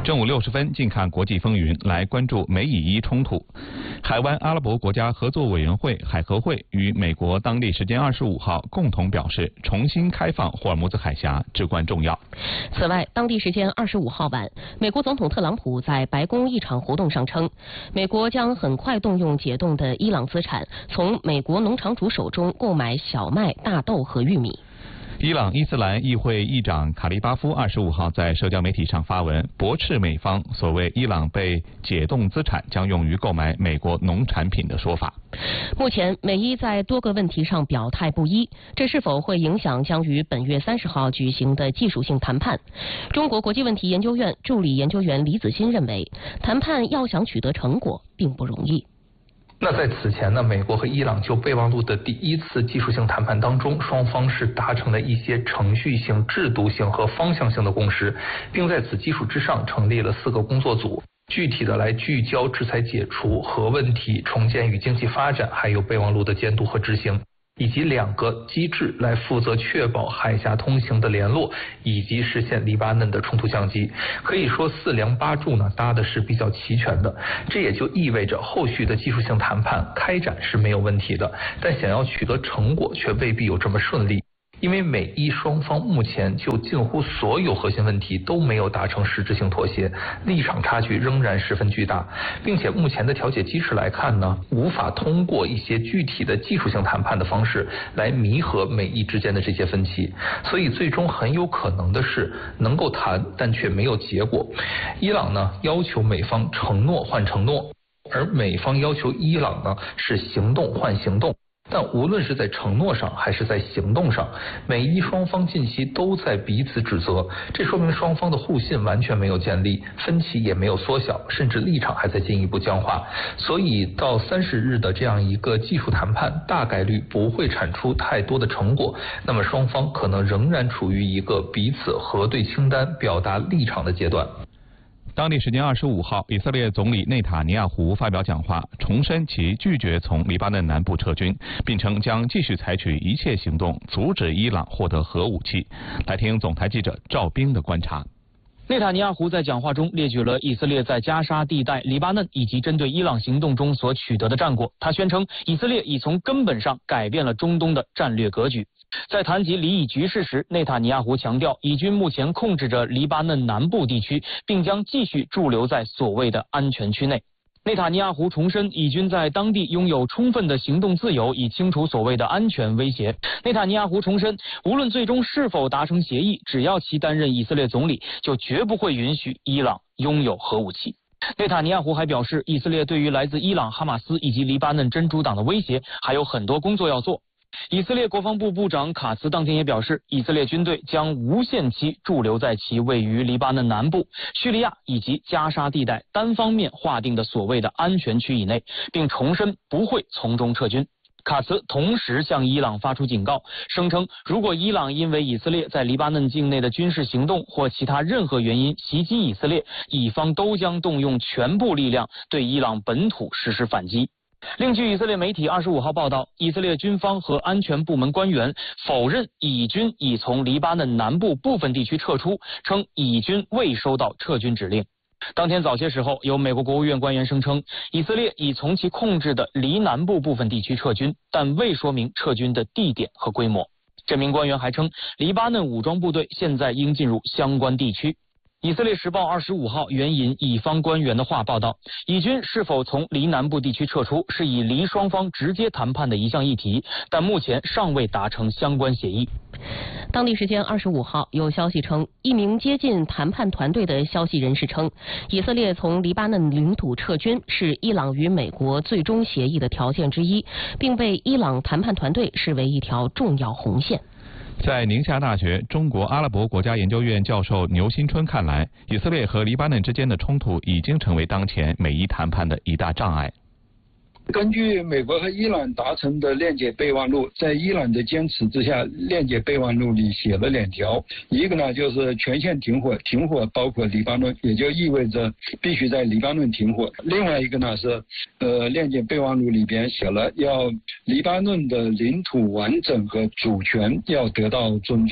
正午60分，近看国际风云，来关注美以伊冲突。海湾阿拉伯国家合作委员会海合会与美国当地时间25号共同表示，重新开放霍尔木兹海峡至关重要。 此外，当地时间25号晚，美国总统特朗普在白宫一场活动上称，美国将很快动用解冻的伊朗资产，从美国农场主手中购买小麦、大豆和玉米。 伊朗伊斯兰议会议长卡利巴夫25号在社交媒体上发文，驳斥美方所谓伊朗被解冻资产将用于购买美国农产品的说法。 目前，美伊在多个问题上表态不一，这是否会影响将于本月30号举行的技术性谈判？中国国际问题研究院助理研究员李子欣认为，谈判要想取得成果并不容易。 那在此前呢，美国和伊朗就备忘录的第1次技术性谈判当中，双方是达成了一些程序性、制度性和方向性的共识，并在此基础之上成立了4个工作组，具体的来聚焦制裁解除、核问题、重建与经济发展，还有备忘录的监督和执行，以及2个机制来负责确保海峡通行的联络，以及实现黎巴嫩的冲突降级。可以说4梁8柱呢搭的是比较齐全的，这也就意味着后续的技术性谈判开展是没有问题的，但想要取得成果却未必有这么顺利。因为美伊双方目前就近乎所有核心问题都没有达成实质性妥协，立场差距仍然十分巨大，并且目前的调解机制来看呢，无法通过一些具体的技术性谈判的方式来弥合美伊之间的这些分歧，所以最终很有可能的是能够谈，但却没有结果。伊朗呢要求美方承诺换承诺，而美方要求伊朗呢是行动换行动。但无论是在承诺上还是在行动上，美伊双方近期都在彼此指责，这说明双方的互信完全没有建立，分歧也没有缩小，甚至立场还在进一步僵化。所以到30日的这样一个技术谈判，大概率不会产出太多的成果，那么双方可能仍然处于一个彼此核对清单、表达立场的阶段。 当地时间25号，以色列总理内塔尼亚胡发表讲话，重申其拒绝从黎巴嫩南部撤军，并称将继续采取一切行动阻止伊朗获得核武器。来听总台记者赵斌的观察。 内塔尼亚胡在讲话中列举了以色列在加沙地带、黎巴嫩以及针对伊朗行动中所取得的战果。他宣称，以色列已从根本上改变了中东的战略格局。在谈及黎以局势时，内塔尼亚胡强调，以军目前控制着黎巴嫩南部地区，并将继续驻留在所谓的安全区内。内塔尼亚胡重申，以军在当地拥有充分的行动自由，以清除所谓的安全威胁。内塔尼亚胡重申，无论最终是否达成协议，只要其担任以色列总理，就绝不会允许伊朗拥有核武器。内塔尼亚胡还表示，以色列对于来自伊朗、哈马斯以及黎巴嫩真主党的威胁还有很多工作要做。以色列国防部部长卡茨当天也表示，以色列军队将无限期驻留在其位于黎巴嫩南部、叙利亚以及加沙地带单方面划定的所谓的安全区以内，并重申不会从中撤军。卡茨同时向伊朗发出警告，声称如果伊朗因为以色列在黎巴嫩境内的军事行动或其他任何原因袭击以色列，以方都将动用全部力量对伊朗本土实施反击。另据以色列媒体25号报道，以色列军方和安全部门官员否认以军已从黎巴嫩南部部分地区撤出，称以军未收到撤军指令。当天早些时候，有美国国务院官员声称，以色列已从其控制的黎南部部分地区撤军，但未说明撤军的地点和规模。这名官员还称，黎巴嫩武装部队现在应进入相关地区。以色列时报25号援引以方官员的话报道，以军是否从黎南部地区撤出是以黎双方直接谈判的一项议题，但目前尚未达成相关协议。 当地时间25号，有消息称，一名接近谈判团队的消息人士称，以色列从黎巴嫩领土撤军是伊朗与美国最终协议的条件之一，并被伊朗谈判团队视为一条重要红线。 在宁夏大学中国阿拉伯国家研究院教授牛新春看来，以色列和黎巴嫩之间的冲突已经成为当前美伊谈判的一大障碍。 根据美国和伊朗达成的链接备忘录，在伊朗的坚持之下，链接备忘录里写了2条，一个呢就是全线停火，停火包括黎巴嫩，也就意味着必须在黎巴嫩停火。另外一个呢是链接备忘录里边写了要黎巴嫩的领土完整和主权要得到尊重。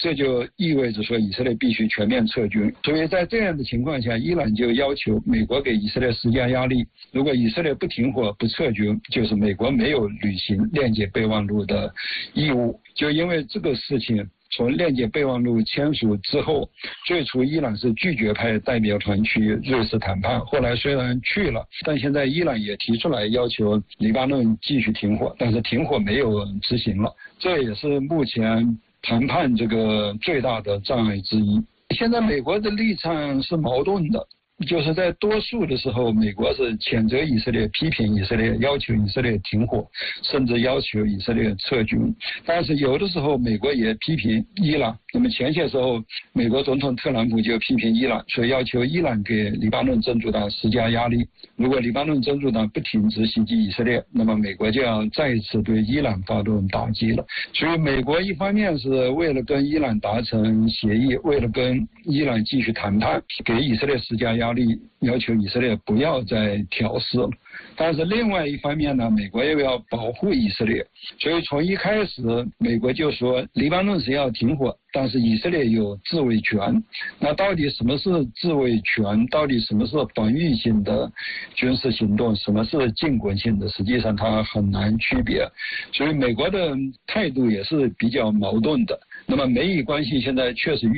这就意味着说以色列必须全面撤军。所以在这样的情况下，伊朗就要求美国给以色列施加压力，如果以色列不停火不撤军，就是美国没有履行链接备忘录的义务。就因为这个事情，从链接备忘录签署之后，最初伊朗是拒绝派代表团去瑞士谈判，后来虽然去了，但现在伊朗也提出来要求黎巴嫩继续停火，但是停火没有执行了，这也是目前谈判这个最大的障碍之一。现在美国的立场是矛盾的，就是在多数的时候，美国是谴责以色列、批评以色列、要求以色列停火，甚至要求以色列撤军。但是有的时候，美国也批评伊朗。那么前些时候，美国总统特朗普就批评伊朗，说要求伊朗给黎巴嫩真主党施加压力。如果黎巴嫩真主党不停止袭击以色列，那么美国就要再一次对伊朗发动打击了。所以美国一方面是为了跟伊朗达成协议，为了跟伊朗继续谈判，给以色列施加压力，要求以色列不要再挑事了。但是另外一方面呢，美国又要保护以色列，所以从一开始美国就说黎巴嫩是要停火，但是以色列有自卫权。那到底什么是自卫权？到底什么是防御性的军事行动？什么是进攻性的？实际上它很难区别。所以美国的态度也是比较矛盾的。那么美以关系现在确实